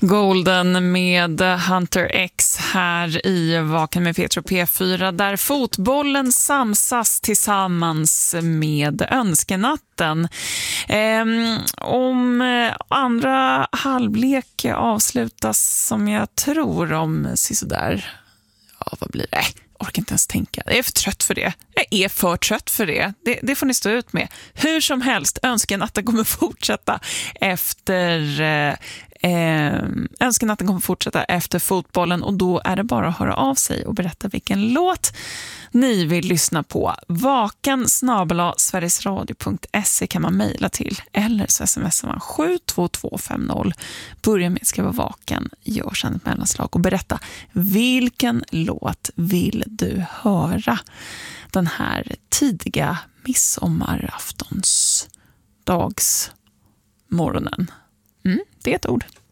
Golden med Hunter X här i Vaken med Petro P4, där fotbollen samsas tillsammans med önskenatten. Om andra halvlek avslutas som jag tror om sådär, vad blir det? Orkar inte ens tänka. Jag är för trött för det. Jag är för trött för det. Det får ni stå ut med. Hur som helst, önskenatten kommer fortsätta efter fotbollen, och då är det bara att höra av sig och berätta vilken låt ni vill lyssna på. vaken@sverigesradio.se kan man mejla till, eller så smsar man 72250. Börja med att skriva vaken, gör sedan ett mellanslag och berätta vilken låt vill du höra den här tidiga midsommaraftonsdagsmorgonen. Det är ett ord.